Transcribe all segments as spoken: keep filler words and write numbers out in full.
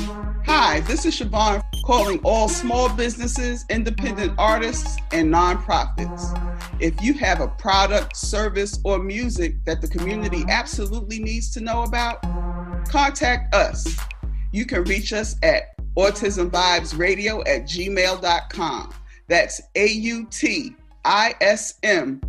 Hi, this is Siobhan calling all small businesses, independent artists, and nonprofits. If you have a product, service, or music that the community absolutely needs to know about, contact us. You can reach us at autism vibes radio at gmail dot com. That's A U T I S M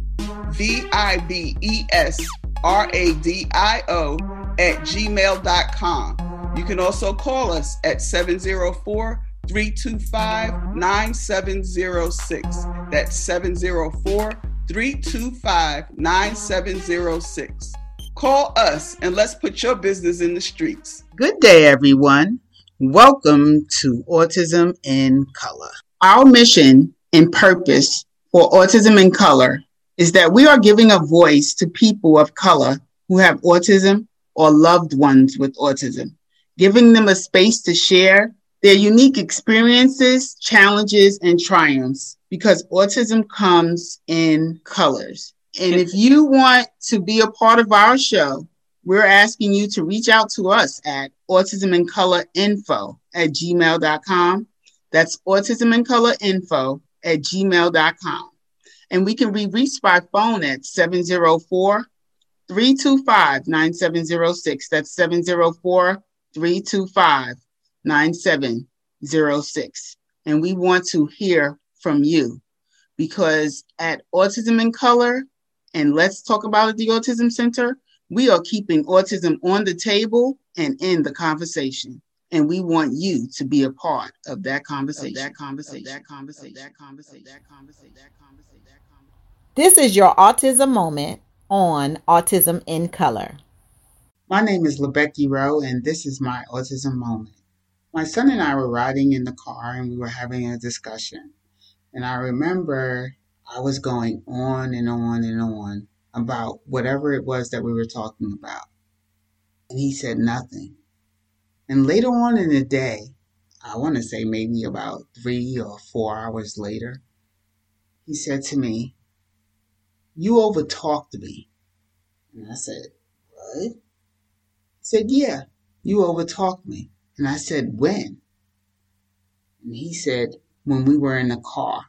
V I B E S R A D I O at gmail dot com. You can also call us at seven zero four, three two five, nine seven zero six. That's seven zero four, three two five, nine seven zero six. Call us and let's put your business in the streets. Good day, everyone. Welcome to Autism in Color. Our mission and purpose for Autism in Color is that we are giving a voice to people of color who have autism or loved ones with autism, giving them a space to share their unique experiences, challenges, and triumphs, because autism comes in colors. And if you want to be a part of our show, we're asking you to reach out to us at autismincolorinfo at gmail dot com. That's autismincolorinfo at gmail dot com. And we can be reached by phone at seven zero four, three two five, nine seven zero six. That's seven zero four, three two five, nine seven zero six. And we want to hear from you, because at Autism in Color and Let's Talk About It, the Autism Center, we are keeping autism on the table and in the conversation. And we want you to be a part of that conversation. Of that conversation. Of that conversation. Of that conversation. Of that conversation. Of that conversation. This is your autism moment on Autism in Color. My name is LeBecky Rowe, and this is my autism moment. My son and I were riding in the car, and we were having a discussion. And I remember I was going on and on and on about whatever it was that we were talking about. And he said nothing. And later on in the day, I want to say maybe about three or four hours later, he said to me, "You overtalked me." And I said, "What?" He said, "Yeah, you overtalked me." And I said, "When?" And he said, "When we were in the car."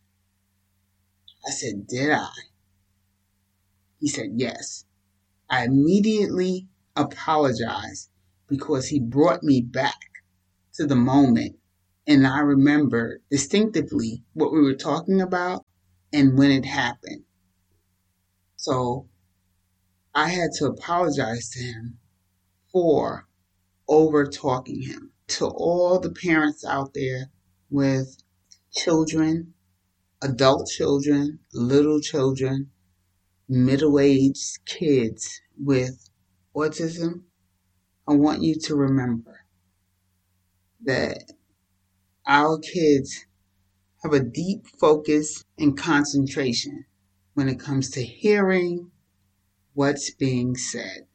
I said, "Did I?" He said, "Yes." I immediately apologized because he brought me back to the moment. And I remember distinctively what we were talking about and when it happened. So I had to apologize to him for over talking him. To all the parents out there with children, adult children, little children, middle-aged kids with autism, I want you to remember that our kids have a deep focus and concentration when it comes to hearing what's being said.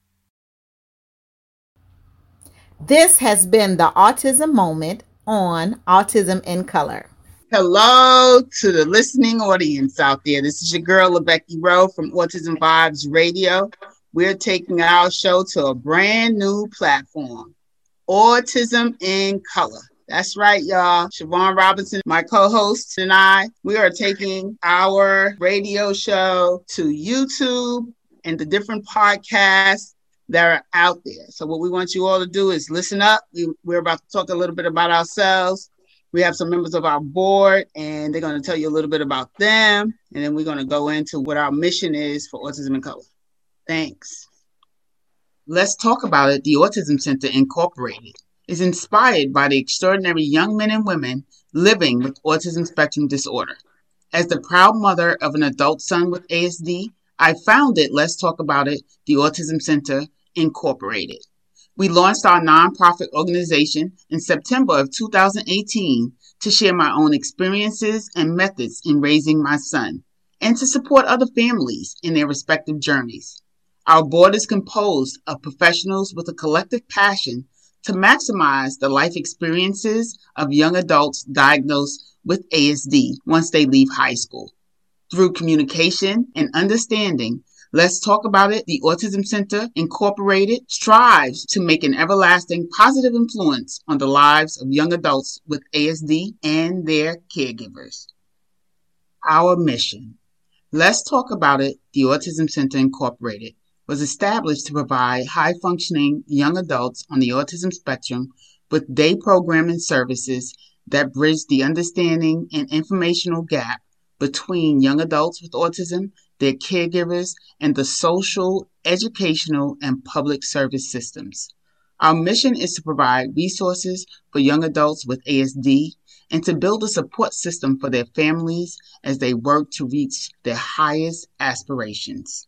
This has been the Autism Moment on Autism in Color. Hello to the listening audience out there. This is your girl, LeBecky Rowe from Autism Vibes Radio. We're taking our show to a brand new platform, Autism in Color. That's right, y'all. Siobhan Robinson, my co-host, and I, we are taking our radio show to YouTube and the different podcasts that are out there. So what we want you all to do is listen up. We, we're about to talk a little bit about ourselves. We have some members of our board, and they're going to tell you a little bit about them. And then we're going to go into what our mission is for Autism in Color. Thanks. Let's Talk About It, the Autism Center Incorporated is inspired by the extraordinary young men and women living with autism spectrum disorder. As the proud mother of an adult son with A S D, I founded Let's Talk About It, the Autism Center Incorporated. We launched our nonprofit organization in September of two thousand eighteen to share my own experiences and methods in raising my son and to support other families in their respective journeys. Our board is composed of professionals with a collective passion to maximize the life experiences of young adults diagnosed with A S D once they leave high school. Through communication and understanding, Let's Talk About It, the Autism Center Incorporated, strives to make an everlasting positive influence on the lives of young adults with A S D and their caregivers. Our mission. Let's Talk About It, the Autism Center Incorporated, was established to provide high-functioning young adults on the autism spectrum with day programming services that bridge the understanding and informational gap between young adults with autism, their caregivers, and the social, educational, and public service systems. Our mission is to provide resources for young adults with A S D and to build a support system for their families as they work to reach their highest aspirations.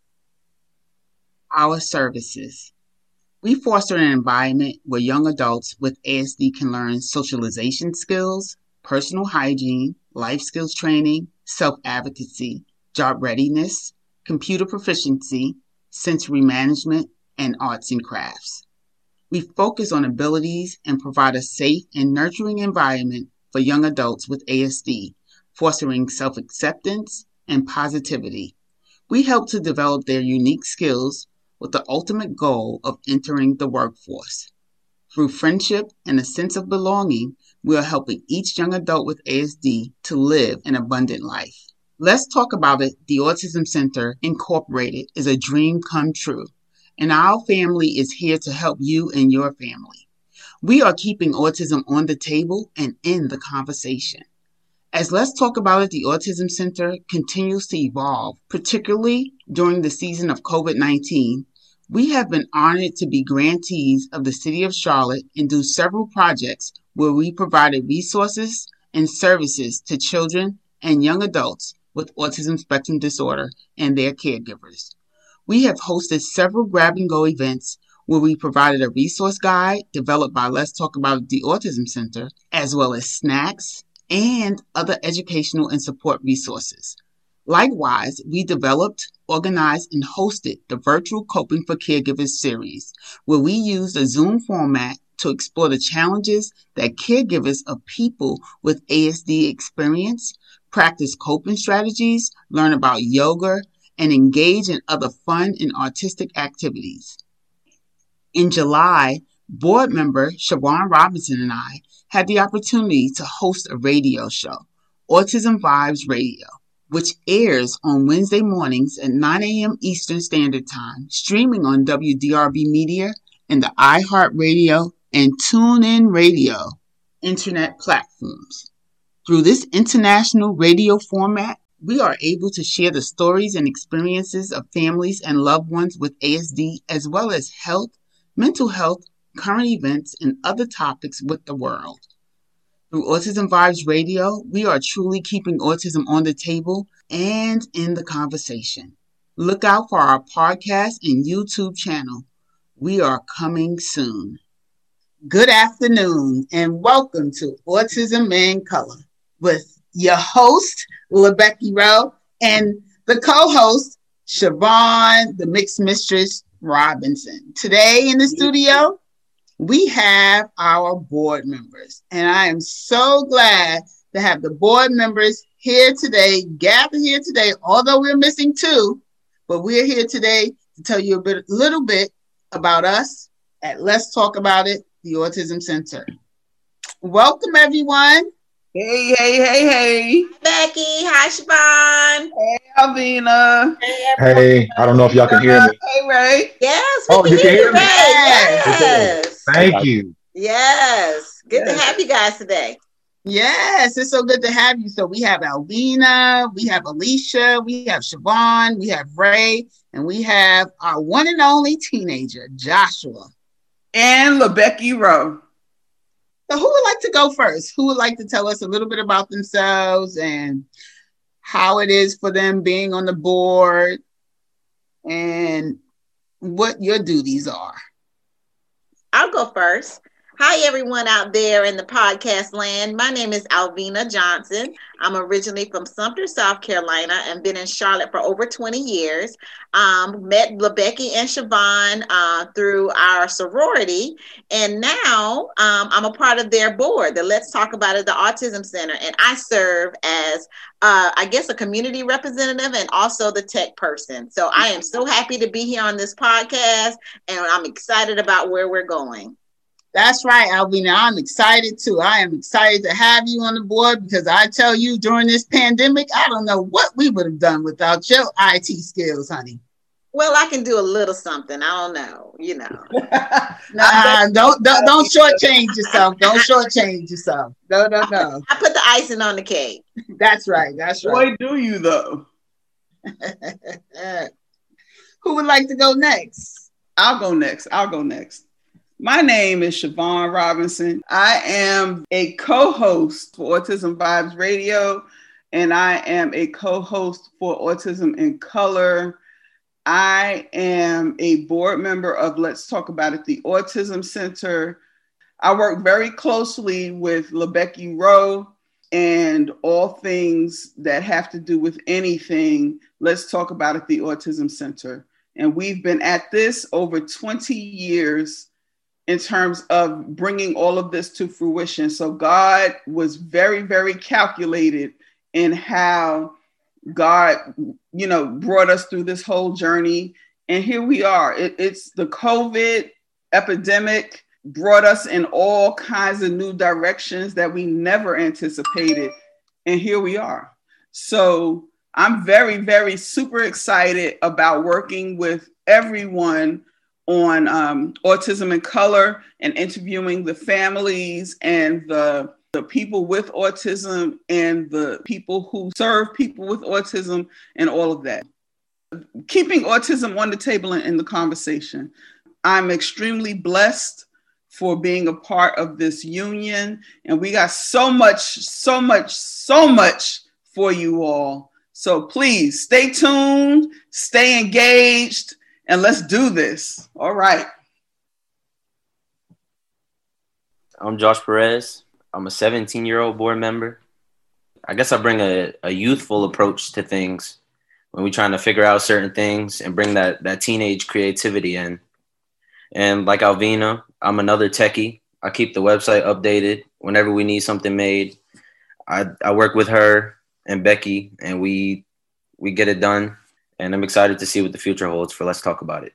Our services. We foster an environment where young adults with A S D can learn socialization skills, personal hygiene, life skills training, self-advocacy, job readiness, computer proficiency, sensory management, and arts and crafts. We focus on abilities and provide a safe and nurturing environment for young adults with A S D, fostering self-acceptance and positivity. We help to develop their unique skills with the ultimate goal of entering the workforce. Through friendship and a sense of belonging, we are helping each young adult with A S D to live an abundant life. Let's Talk About It, the Autism Center Incorporated is a dream come true, and our family is here to help you and your family. We are keeping autism on the table and in the conversation. As Let's Talk About It, the Autism Center continues to evolve, particularly during the season of COVID nineteen, we have been honored to be grantees of the City of Charlotte and do several projects where we provided resources and services to children and young adults with autism spectrum disorder and their caregivers. We have hosted several grab-and-go events where we provided a resource guide developed by Let's Talk About It, the Autism Center, as well as snacks and other educational and support resources. Likewise, we developed, organized, and hosted the Virtual Coping for Caregivers series, where we used a Zoom format to explore the challenges that caregivers of people with A S D experience, practice coping strategies, learn about yoga, and engage in other fun and artistic activities. In July, board member Siobhan Robinson and I had the opportunity to host a radio show, Autism Vibes Radio, which airs on Wednesday mornings at nine a.m. Eastern Standard Time, streaming on W D R B Media and the iHeartRadio and TuneIn Radio internet platforms. Through this international radio format, we are able to share the stories and experiences of families and loved ones with A S D, as well as health, mental health, current events, and other topics with the world. Through Autism Vibes Radio, we are truly keeping autism on the table and in the conversation. Look out for our podcast and YouTube channel. We are coming soon. Good afternoon and welcome to Autism in Color with your host, LeBecky Rowe, and the co-host, Siobhan, the Mixed Mistress Robinson. Today in the studio, we have our board members, and I am so glad to have the board members here today, gathered here today, although we're missing two, but we're here today to tell you a bit, little bit about us at Let's Talk About It, the Autism Center. Welcome, everyone. Hey, hey, hey, hey. Becky, hi, Siobhan. Hey, Alvina. Hey, hey, I don't know if y'all can hear me. Hey, Ray. Yes, we oh, can you hear can hear you, me? Ray. Yes. Thank you. Yes. Good Yes. to have you guys today. Yes, it's so good to have you. So we have Alvina, we have Alicia, we have Siobhan, we have Ray, and we have our one and only teenager, Joshua. And LeBecky Rowe. So who would like to go first? Who would like to tell us a little bit about themselves and how it is for them being on the board and what your duties are? I'll go first. Hi, everyone out there in the podcast land. My name is Alvina Johnson. I'm originally from Sumter, South Carolina, and been in Charlotte for over twenty years. Um, met LaBecky and Siobhan uh, through our sorority, and now um, I'm a part of their board, the Let's Talk About It, the Autism Center, and I serve as, uh, I guess, a community representative and also the tech person. So I am so happy to be here on this podcast, and I'm excited about where we're going. That's right, Alvina. I'm excited too. I am excited to have you on the board because I tell you, during this pandemic, I don't know what we would have done without your I T skills, honey. Well, I can do a little something. I don't know, you know. nah, don't don't don't shortchange yourself. Don't shortchange yourself. No, no, no. I put the icing on the cake. That's right. That's right. Boy, do you though? Who would like to go next? I'll go next. I'll go next. My name is Siobhan Robinson. I am a co-host for Autism Vibes Radio, and I am a co-host for Autism in Color. I am a board member of Let's Talk About It, the Autism Center. I work very closely with LaBecky Rowe and all things that have to do with anything Let's Talk About It, the Autism Center. And we've been at this over twenty years in terms of bringing all of this to fruition. So God was very, very calculated in how God, you know, brought us through this whole journey. And here we are. It, it's the COVID epidemic brought us in all kinds of new directions that we never anticipated. And here we are. So I'm very, very super excited about working with everyone on um, Autism in Color and interviewing the families and the, the people with autism and the people who serve people with autism and all of that. Keeping autism on the table and in the conversation. I'm extremely blessed for being a part of this union, and we got so much, so much, so much for you all. So please stay tuned, stay engaged, and let's do this. All right. I'm Josh Perez. I'm a seventeen-year-old board member. I guess I bring a, a youthful approach to things when we're trying to figure out certain things and bring that, that teenage creativity in. And like Alvina, I'm another techie. I keep the website updated whenever we need something made. I, I work with her and Becky, and we we get it done. And I'm excited to see what the future holds for Let's Talk About It.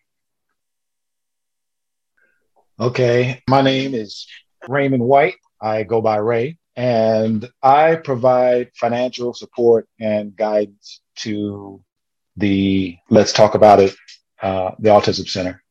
Okay, my name is Raymond White. I go by Ray, and I provide financial support and guidance to the Let's Talk About It, uh, the Autism Center.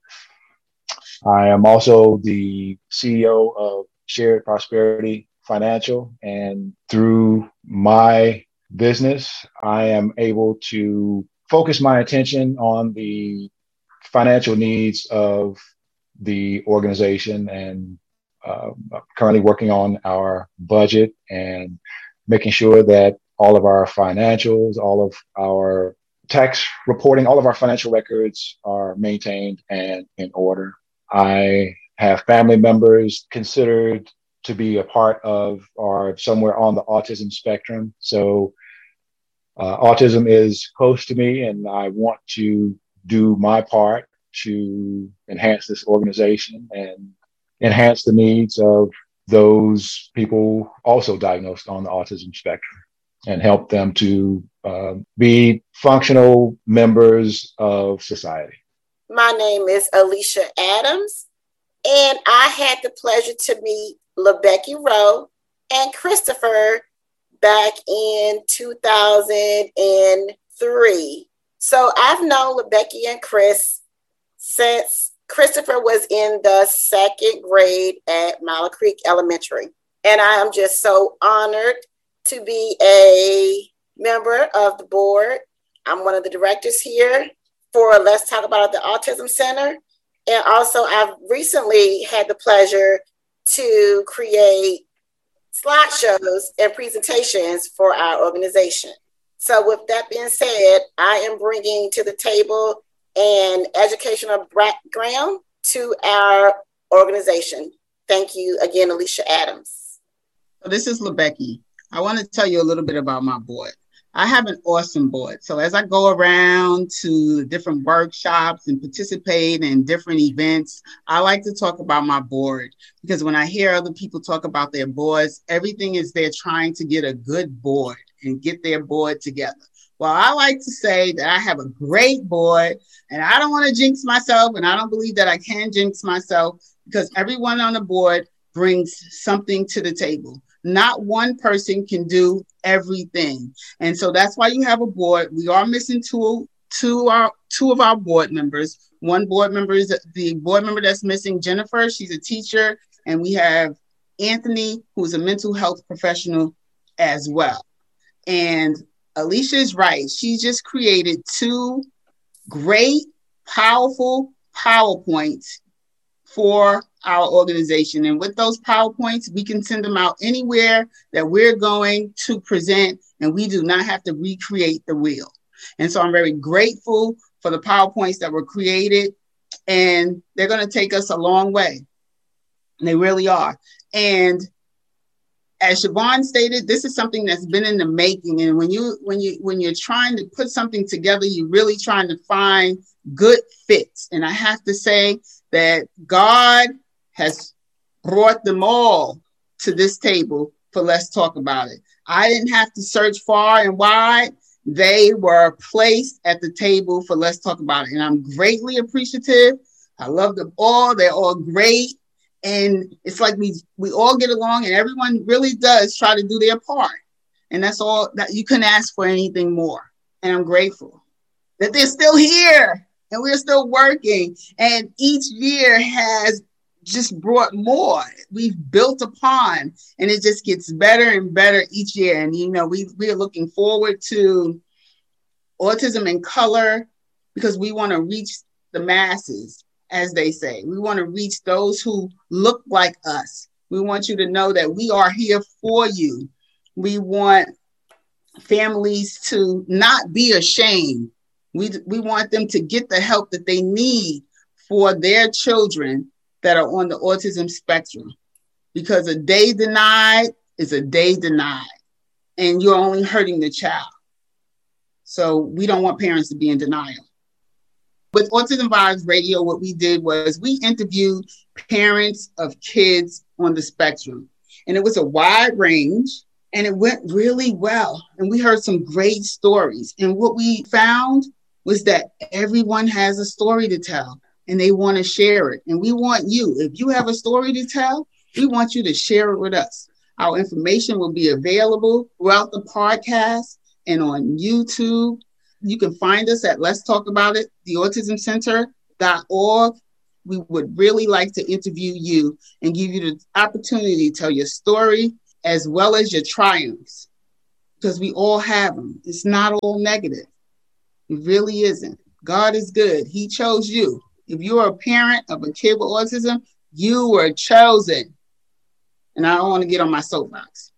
I am also the C E O of Shared Prosperity Financial, and through my business, I am able to focus my attention on the financial needs of the organization, and uh, currently working on our budget and making sure that all of our financials, all of our tax reporting, all of our financial records are maintained and in order. I have family members considered to be a part of or somewhere on the autism spectrum. So uh, autism is close to me, and I want to do my part to enhance this organization and enhance the needs of those people also diagnosed on the autism spectrum, and help them to uh, be functional members of society. My name is Alicia Adams, and I had the pleasure to meet LaBecky Rowe and Christopher back in two thousand three. So I've known LaBecky and Chris since Christopher was in the second grade at Mile Creek Elementary. And I am just so honored to be a member of the board. I'm one of the directors here for Let's Talk About It, the Autism Center. And also I've recently had the pleasure to create slideshows and presentations for our organization. So with that being said, I am bringing to the table an educational background to our organization. Thank you again, Alicia Adams. So this is LeBecky. I want to tell you a little bit about my board. I have an awesome board. So as I go around to different workshops and participate in different events, I like to talk about my board, because when I hear other people talk about their boards, everything is they're trying to get a good board and get their board together. Well, I like to say that I have a great board, and I don't want to jinx myself, and I don't believe that I can jinx myself, because everyone on the board brings something to the table. Not one person can do everything. And so that's why you have a board. We are missing two, two, our, two of our board members. One board member is the board member that's missing, Jennifer. She's a teacher. And we have Anthony, who's a mental health professional as well. And Alicia is right. She just created two great, powerful PowerPoints for our organization. And with those PowerPoints, we can send them out anywhere that we're going to present, and we do not have to recreate the wheel. And so I'm very grateful for the PowerPoints that were created, and they're going to take us a long way. And they really are. And as Siobhan stated, this is something that's been in the making. And when you when you when you're trying to put something together, you're really trying to find good fits. And I have to say that God has brought them all to this table for Let's Talk About It. I didn't have to search far and wide. They were placed at the table for Let's Talk About It. And I'm greatly appreciative. I love them all. They're all great. And it's like we we all get along, and everyone really does try to do their part. And that's all that you couldn't ask for anything more. And I'm grateful that they're still here and we're still working. And each year has just brought more. We've built upon, and it just gets better and better each year. And, you know, we, we are looking forward to Autism in Color, because we want to reach the masses, as they say. We want to reach those who look like us. We want you to know that we are here for you. We want families to not be ashamed. We, we want them to get the help that they need for their children that are on the autism spectrum, because a day denied is a day denied, and you're only hurting the child. So we don't want parents to be in denial. With Autism Vibes Radio, what we did was we interviewed parents of kids on the spectrum, and it was a wide range, and it went really well. And we heard some great stories. And what we found was that everyone has a story to tell, and they want to share it. And we want you, if you have a story to tell, we want you to share it with us. Our information will be available throughout the podcast and on YouTube. You can find us at Let's Talk About It, the autism center dot org. We would really like to interview you and give you the opportunity to tell your story as well as your triumphs, because we all have them. It's not all negative. It really isn't. God is good. He chose you. If you're a parent of a kid with autism, you were chosen. And I don't want to get on my soapbox.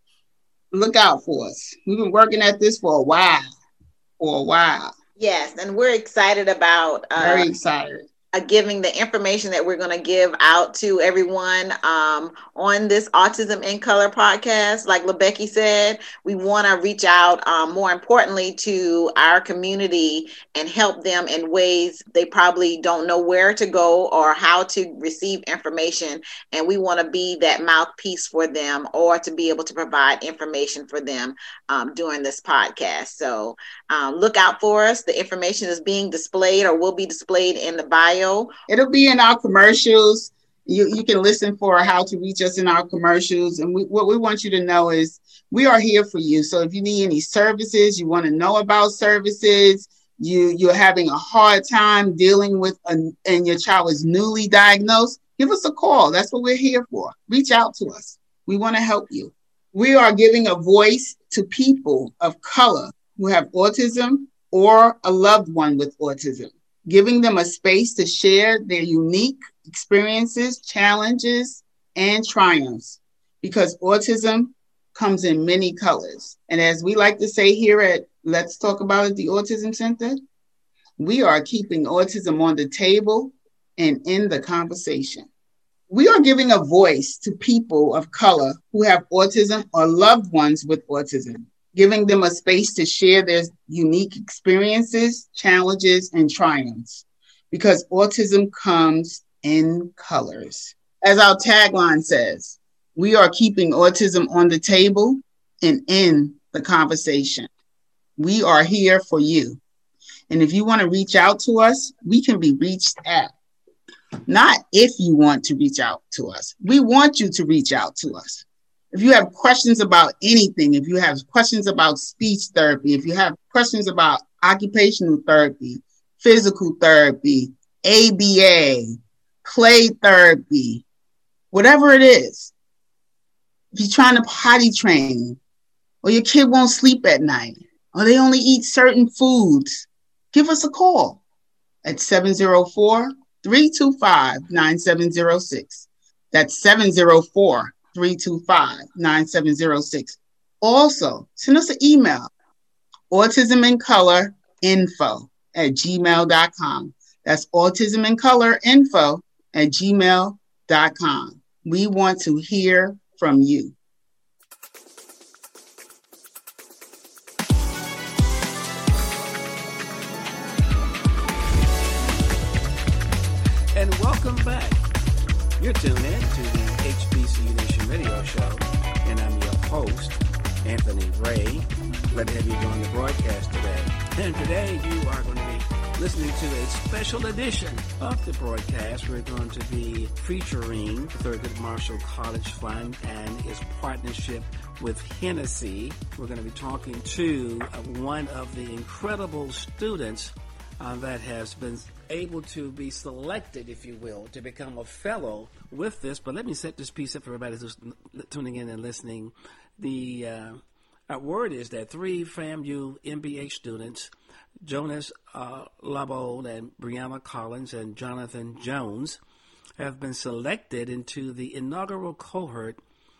Look out for us. We've been working at this for a while. For a while. Yes, and we're excited about uh, very excited. Uh, giving the information that we're going to give out to everyone um, on this Autism in Color podcast. Like LeBecky said, we want to reach out, um, more importantly, to our community and help them in ways they probably don't know where to go or how to receive information. And we want to be that mouthpiece for them, or to be able to provide information for them um, during this podcast. So um, look out for us. The information is being displayed or will be displayed in the bio. It'll be in our commercials. You, you can listen for how to reach us in our commercials. And we, what we want you to know is we are here for you. So if you need any services, you want to know about services, you, you're having a hard time dealing with, a, and your child is newly diagnosed, give us a call. That's what we're here for. Reach out to us. We want to help you. We are giving a voice to people of color who have autism or a loved one with autism, giving them a space to share their unique experiences, challenges, and triumphs, because autism comes in many colors. And as we like to say here at Let's Talk About It, the Autism Center, we are keeping autism on the table and in the conversation. We are giving a voice to people of color who have autism or loved ones with autism, giving them a space to share their unique experiences, challenges, and triumphs, because autism comes in colors. As our tagline says, we are keeping autism on the table and in the conversation. We are here for you. And if you want to reach out to us, we can be reached at. Not if you want to reach out to us. We want you to reach out to us. If you have questions about anything, if you have questions about speech therapy, if you have questions about occupational therapy, physical therapy, A B A, play therapy, whatever it is, if you're trying to potty train, or your kid won't sleep at night, or they only eat certain foods, give us a call at seven oh four, three two five, nine seven oh six. That's seven oh four, three two five, nine seven oh six. Also, send us an email, autismincolor info at gmail dot com. That's autismincolor info at gmail dot com. We want to hear from you. And welcome back. You're tuned in to the H B C U Nation Radio Show, and I'm your host, Anthony Ray. Glad to have you join the broadcast today. And today you are going to be listening to a special edition of the broadcast. We're going to be featuring the Thurgood Marshall College Fund and its partnership with Hennessy. We're going to be talking to one of the incredible students uh, that has been able to be selected, if you will, to become a fellow with this. But let me set this piece up for everybody who's tuning in and listening. The uh, our word is that three FAMU M B A students, Jonas uh, Labold and Brianna Collins and Jonathan Jones, have been selected into the inaugural cohort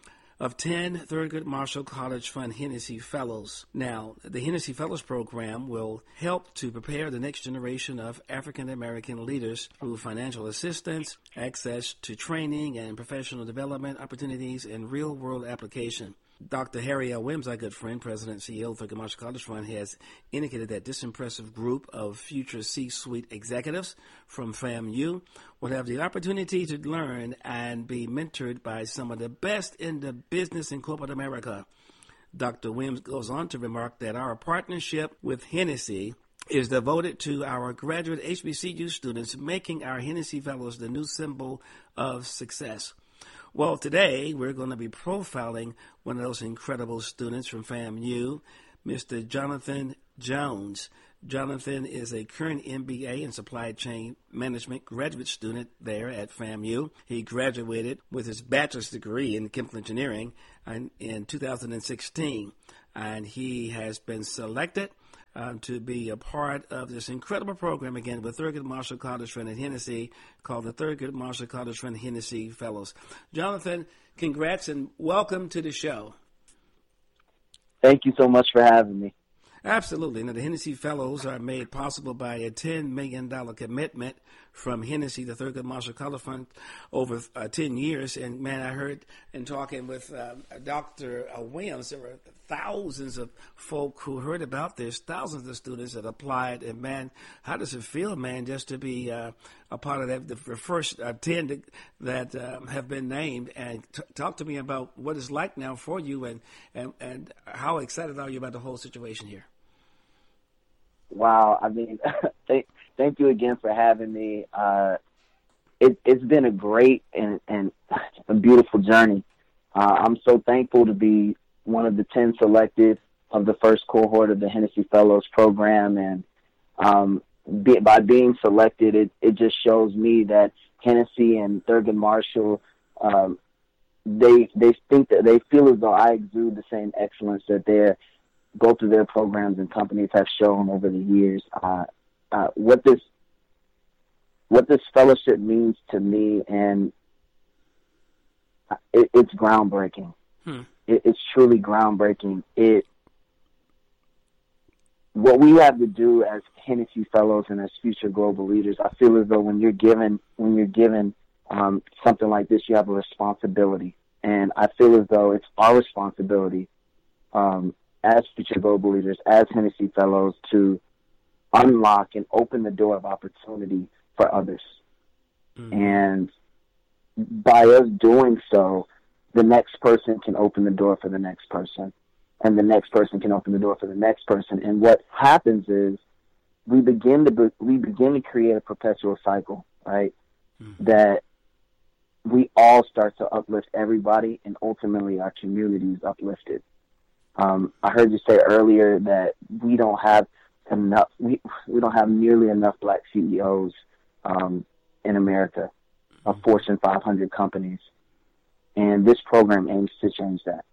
of ten Thurgood Marshall College Fund Hennessy Fellows. Now, the Hennessy Fellows program will help to prepare the next generation of African American leaders through financial assistance, access to training and professional development opportunities, and real-world application. Doctor Harry L. Wims, our good friend, President and C E O of Thurgood Marshall College Fund, has indicated that this impressive group of future C-suite executives from FAMU will have the opportunity to learn and be mentored by some of the best in the business in corporate America. Doctor Wims goes on to remark that our partnership with Hennessy is devoted to our graduate H B C U students, making our Hennessy Fellows the new symbol of success. Well, today we're going to be profiling one of those incredible students from FAMU, Mister Jonathan Jones. Jonathan is a current M B A in supply chain management graduate student there at FAMU. He graduated with his bachelor's degree in chemical engineering in, in two thousand sixteen, and he has been selected Uh, to be a part of this incredible program, again, with Thurgood Marshall College Fund and Hennessy, called the Thurgood Marshall College Fund Hennessy Fellows. Jonathan, congrats and welcome to the show. Thank you so much for having me. Absolutely. Now, the Hennessy Fellows are made possible by a ten million dollars commitment from Hennessy, the Thurgood Marshall College Fund, over uh, ten years. And, man, I heard in talking with uh, Doctor Williams, there were thousands of folk who heard about this, thousands of students that applied. And, man, how does it feel, man, just to be uh, a part of that, the first uh, ten that, that um, have been named? And t- talk to me about what it's like now for you, and, and, and how excited are you about the whole situation here? Wow. I mean, thank, thank you again for having me. Uh, it, it's been a great and, and a beautiful journey. Uh, I'm so thankful to be one of the ten selected of the first cohort of the Hennessy Fellows program. And um, be, by being selected, it, it just shows me that Hennessy and Thurgood Marshall, um, they they think that they feel as though I exude the same excellence that they're go through their programs and companies have shown over the years. Uh, uh, what this what this fellowship means to me, and it, it's groundbreaking. Hmm. It, it's truly groundbreaking. It what we have to do as Hennessy Fellows and as future global leaders. I feel as though when you're given when you're given um, something like this, you have a responsibility. And I feel as though it's our responsibility um, as future global leaders, as Hennessy Fellows, to unlock and open the door of opportunity for others. Mm-hmm. And by us doing so, the next person can open the door for the next person, and the next person can open the door for the next person. And what happens is we begin to be, we begin to create a perpetual cycle, right? Mm-hmm. That we all start to uplift everybody, and ultimately our community is uplifted. Um, I heard you say earlier that we don't have enough, we, we don't have nearly enough black C E Os um, in America, mm-hmm. of Fortune five hundred companies. And this program aims to change that.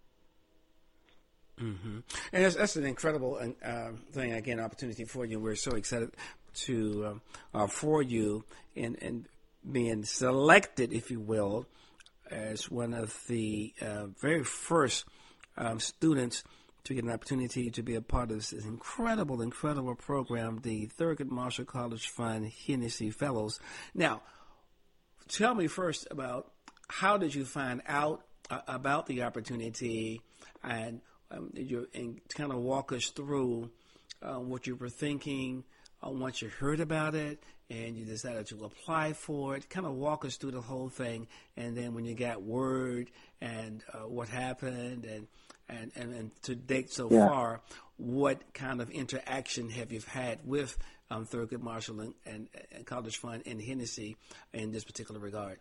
Mm-hmm. And that's, that's an incredible uh, thing, again, opportunity for you. We're so excited to um, uh, for you in, in being selected, if you will, as one of the uh, very first um, students to get an opportunity to be a part of this incredible, incredible program, the Thurgood Marshall College Fund Hennessy Fellows. Now, tell me first about how did you find out uh, about the opportunity, and um, did you and kind of walk us through uh, what you were thinking uh, once you heard about it and you decided to apply for it? Kind of walk us through the whole thing, and then when you got word and uh, what happened, and and, and, and to date so yeah. far, what kind of interaction have you had with um, Thurgood Marshall and, and, and College Fund and Hennessy in this particular regard?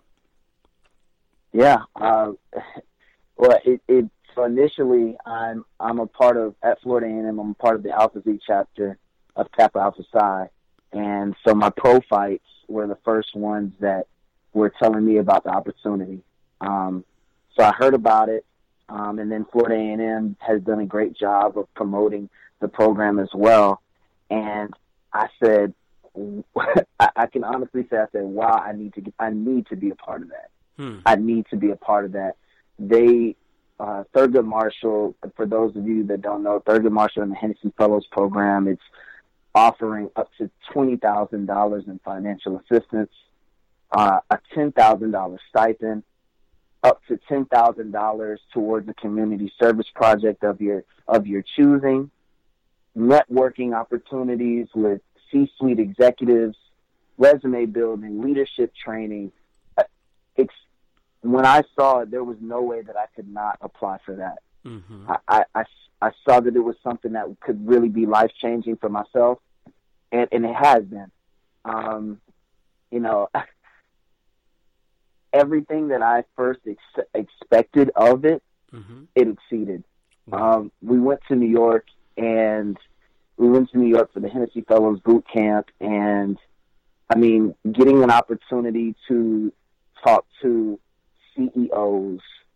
Yeah, uh, well, it, it so initially I'm I'm a part of at Florida A and M. I'm a part of the Alpha Zeta chapter of Kappa Alpha Psi, and so my pro fights were the first ones that were telling me about the opportunity. Um, so I heard about it, um, and then Florida A and M has done a great job of promoting the program as well. And I said, I, I can honestly say, I said, wow, I need to get, I need to be a part of that. Hmm. I need to be a part of that. They, uh, Thurgood Marshall, for those of you that don't know, Thurgood Marshall and the Hennessy Fellows Program, it's offering up to twenty thousand dollars in financial assistance, uh, a ten thousand dollars stipend, up to ten thousand dollars towards a community service project of your, of your choosing, networking opportunities with C-suite executives, resume building, leadership training. It's, when I saw it, there was no way that I could not apply for that. Mm-hmm. I, I, I, I saw that it was something that could really be life-changing for myself, and, and it has been. Um, you know, everything that I first ex- expected of it, mm-hmm. it exceeded. Wow. Um, we went to New York, and we went to New York for the Hennessy Fellows Boot Camp, and, I mean, getting an opportunity to talk to C E Os,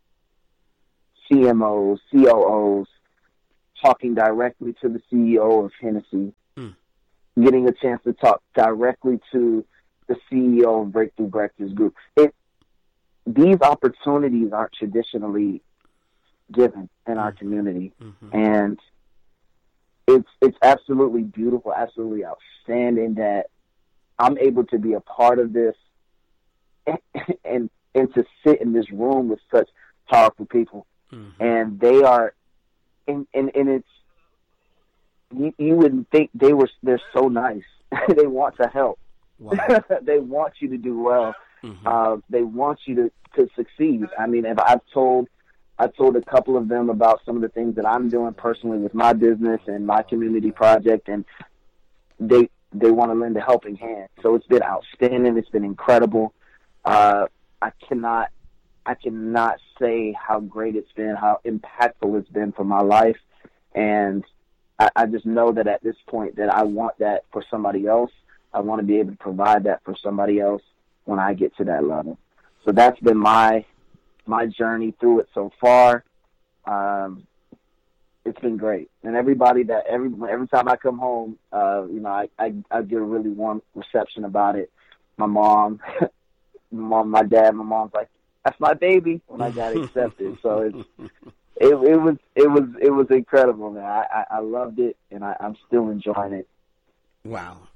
C M Os, C O Os, talking directly to the C E O of Hennessy, mm. getting a chance to talk directly to the C E O of Breakthrough Breakfast Group. It, these opportunities aren't traditionally given in our community, mm-hmm. and it's it's absolutely beautiful, absolutely outstanding that I'm able to be a part of this. And and to sit in this room with such powerful people, mm-hmm. and they are, and and, and it's you, you wouldn't think they were they're so nice. They want to help. Wow. They want you to do well. Mm-hmm. Uh, they want you to, to succeed. I mean, if I've told I told a couple of them about some of the things that I'm doing personally with my business and my community project, and they they want to lend a helping hand. So it's been outstanding. It's been incredible. Uh, I cannot, I cannot say how great it's been, how impactful it's been for my life, and I, I just know that at this point that I want that for somebody else. I want to be able to provide that for somebody else when I get to that level. So that's been my my journey through it so far. Um, it's been great, and everybody that every every time I come home, uh, you know, I, I I get a really warm reception about it. My mom. My mom, my dad, my mom's like, "That's my baby." When I got accepted, so it's it, it was it was it was incredible, man. I, I, I loved it, and I, I'm still enjoying it. Wow,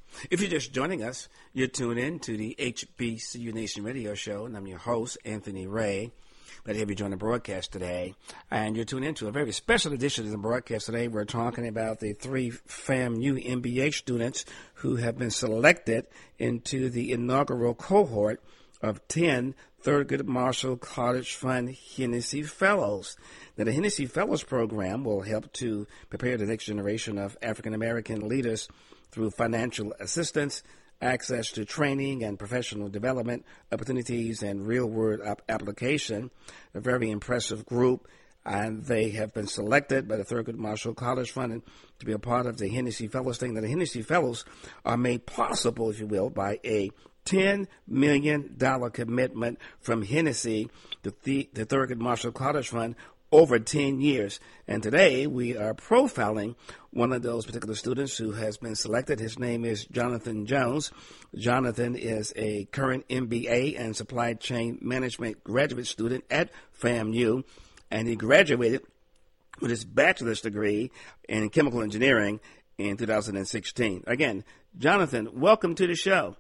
If you're just joining us, you're tuned in to the H B C U Nation Radio Show, and I'm your host, Anthony Ray. Glad to have you join the broadcast today. And you're tuned into a very special edition of the broadcast today. We're talking about the three FAMU M B A students who have been selected into the inaugural cohort of ten Thurgood Marshall College Fund Hennessy Fellows. Now, the Hennessy Fellows program will help to prepare the next generation of African-American leaders through financial assistance, access to training and professional development opportunities, and real-world ap- application. A very impressive group, and they have been selected by the Thurgood Marshall College Fund to be a part of the Hennessy Fellows thing. Now, the Hennessy Fellows are made possible, if you will, by a ten million dollars commitment from Hennessy to the, the Thurgood Marshall College Fund over ten years. And today we are profiling one of those particular students who has been selected. His name is Jonathan Jones. Jonathan is a current M B A and supply chain management graduate student at FAMU, and he graduated with his bachelor's degree in chemical engineering in two thousand sixteen. Again, Jonathan, welcome to the show.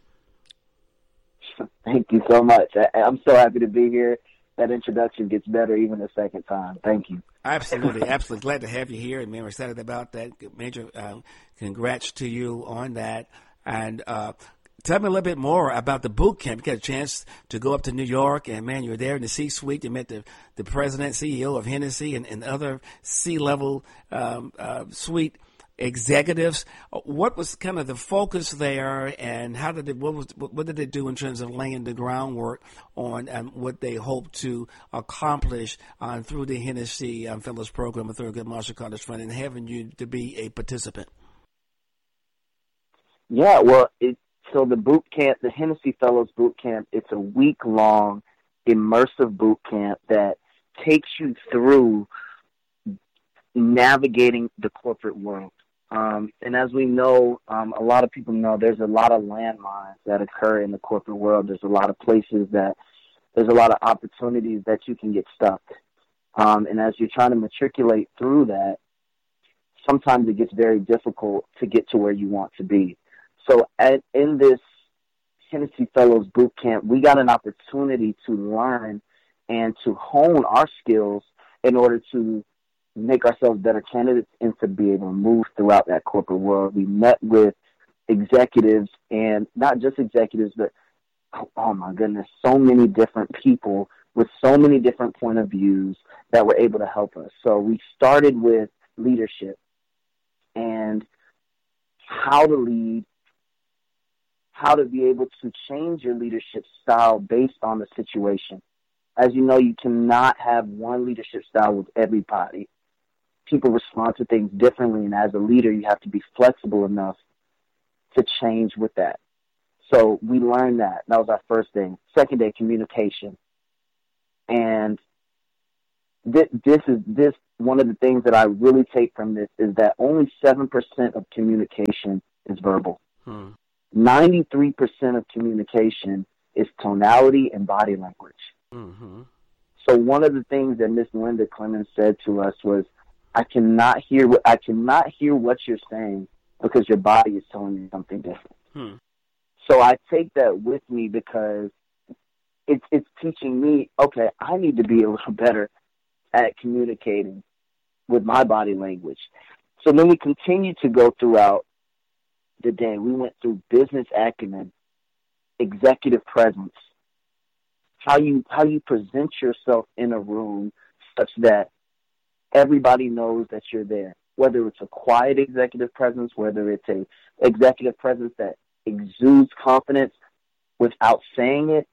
Thank you so much. I, I'm so happy to be here. That introduction gets better even the second time. Thank you. Absolutely, absolutely. Glad to have you here, and we're excited about that. Major uh, congrats to you on that. And uh, tell me a little bit more about the boot camp. You got a chance to go up to New York, and, man, you were there in the C-suite. You met the, the president, C E O of Hennessy, and, and other C-level um, uh, suite executives. What was kind of the focus there, and how did they, what was what did they do in terms of laying the groundwork on um, what they hope to accomplish uh, through the Hennessy um, Fellows Program of Thurgood Marshall College Fund, and having you to be a participant? Yeah, well, it, so the boot camp, the Hennessy Fellows Boot Camp, it's a week-long immersive boot camp that takes you through navigating the corporate world. Um, and as we know, um, a lot of people know, there's a lot of landmines that occur in the corporate world. There's a lot of places that, there's a lot of opportunities that you can get stuck. Um, and as you're trying to matriculate through that, sometimes it gets very difficult to get to where you want to be. So at, in this Hennessy Fellows Boot Camp, we got an opportunity to learn and to hone our skills in order to make ourselves better candidates and to be able to move throughout that corporate world. We met with executives, and not just executives, but, oh, oh my goodness, so many different people with so many different point of views that were able to help us. So we started with leadership and how to lead, how to be able to change your leadership style based on the situation. As you know, you cannot have one leadership style with everybody. People respond to things differently, and as a leader, you have to be flexible enough to change with that. So we learned that. That was our first thing. Second day, communication. And th- this is this one of the things that I really take from this is that only seven percent of communication is verbal. Hmm. ninety-three percent of communication is tonality and body language. Mm-hmm. So one of the things that Miss Linda Clemens said to us was, I cannot hear what I cannot hear what you're saying because your body is telling you something different. Hmm. So I take that with me because it's it's teaching me, okay, I need to be a little better at communicating with my body language. So then we continue to go throughout the day. We went through business acumen, executive presence, how you how you present yourself in a room such that everybody knows that you're there, whether it's a quiet executive presence, whether it's a executive presence that exudes confidence without saying it.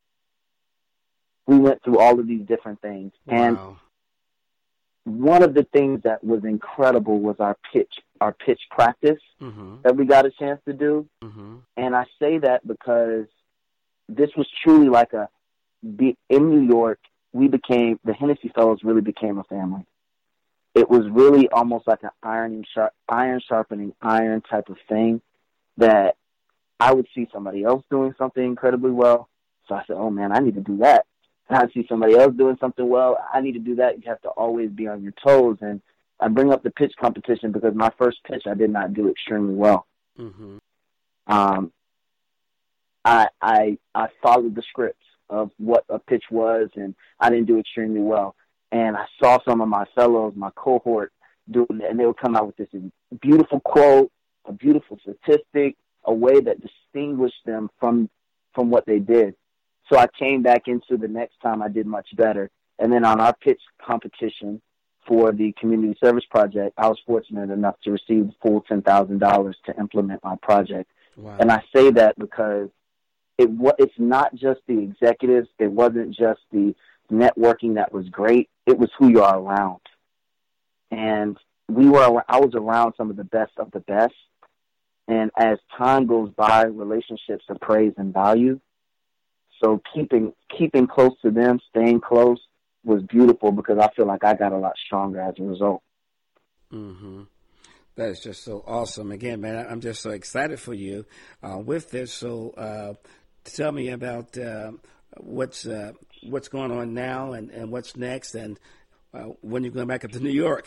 We went through all of these different things. Wow. And one of the things that was incredible was our pitch, our pitch practice mm-hmm. that we got a chance to do. Mm-hmm. And I say that because this was truly like a, in New York, we became, the Hennessy Fellows really became a family. It was really almost like an ironing sharp, iron sharpening iron type of thing that I would see somebody else doing something incredibly well. So I said, oh, man, I need to do that. And I'd see somebody else doing something well. I need to do that. You have to always be on your toes. And I bring up the pitch competition because my first pitch I did not do extremely well. Mm-hmm. Um, I, I, I followed the script of what a pitch was, and I didn't do extremely well. And I saw some of my fellows, my cohort, doing it, and they would come out with this beautiful quote, a beautiful statistic, a way that distinguished them from from what they did. So I came back into the next time I did much better. And then on our pitch competition for the community service project, I was fortunate enough to receive the full ten thousand dollars to implement my project. Wow. And I say that because it it's not just the executives. It wasn't just the networking that was great. It was who you are around. And we were, I was around some of the best of the best. And as time goes by, relationships are praised and valued. So keeping keeping close to them, staying close, was beautiful because I feel like I got a lot stronger as a result. Mm-hmm. That is just so awesome. Again, man, I'm just so excited for you uh, with this. So uh, tell me about uh, what's uh, what's going on now and, and what's next, and uh, when you're going back up to New York.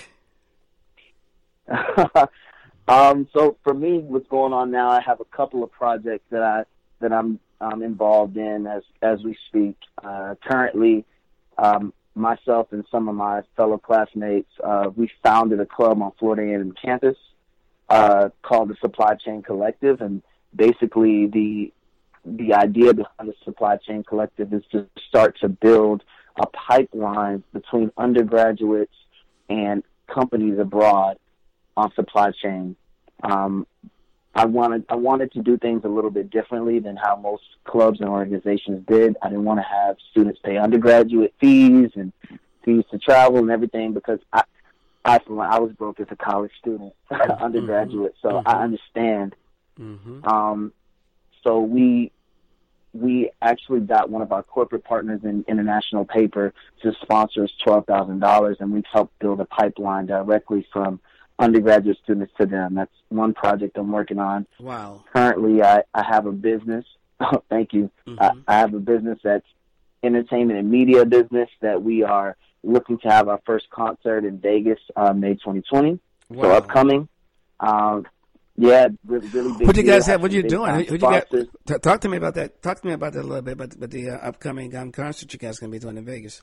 um, so for me, what's going on now, I have a couple of projects that I that I'm um, involved in as as we speak. Uh, currently, um, myself and some of my fellow classmates, uh, we founded a club on Florida A and M campus uh, called the Supply Chain Collective, and basically the the idea behind the Supply Chain Collective is to start to build a pipeline between undergraduates and companies abroad on supply chain. Um, I wanted I wanted to do things a little bit differently than how most clubs and organizations did. I didn't want to have students pay undergraduate fees and fees to travel and everything because I I, I was broke as a college student, undergraduate, so mm-hmm. I understand. Mm-hmm. Um, so we we actually got one of our corporate partners in International Paper to sponsor us twelve thousand dollars, and we've helped build a pipeline directly from undergraduate students to them. That's one project I'm working on. Wow. Currently, I, I have a business. Oh, thank you. Mm-hmm. I, I have a business that's entertainment and media business that we are looking to have our first concert in Vegas uh, May twenty twenty. Wow. So upcoming. Um, yeah, really, really big. What do you guys have? What are you big doing? What you got? T- talk to me about that. Talk to me about that a little bit. But but the uh, upcoming um, concert you guys going to be doing in Vegas.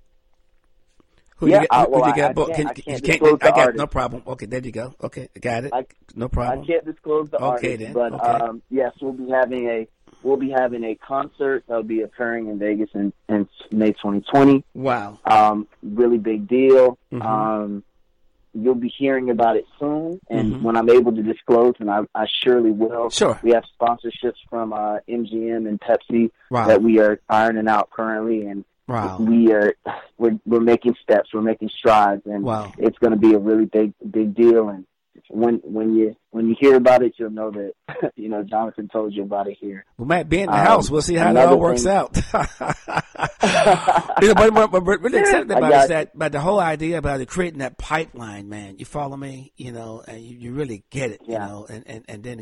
Who yeah, you get? Uh, Who, well, who you I, get I book? can't, Can, I can't can, disclose I the got artist. no problem. Okay, there you go. Okay, got it. I, no problem. I can't disclose the okay, artist, then. but okay. um, yes, we'll be having a we'll be having a concert that'll be occurring in Vegas in, in May twenty twenty. Wow. Um, really big deal. Mm-hmm. Um, you'll be hearing about it soon, and mm-hmm. when I'm able to disclose, and I, I surely will. Sure. We have sponsorships from uh, M G M and Pepsi wow. that we are ironing out currently, and wow. we are we're we're making steps, we're making strides, and wow. it's going to be a really big big deal. And when when you when you hear about it, you'll know that you know Jonathan told you about it here. We might be in the um, house. We'll see how it all works thing. out. you know, but what we're really excited about is that, but the whole idea about it, creating that pipeline, man. You follow me, you know, and you, you really get it, yeah. you know, and, and, and then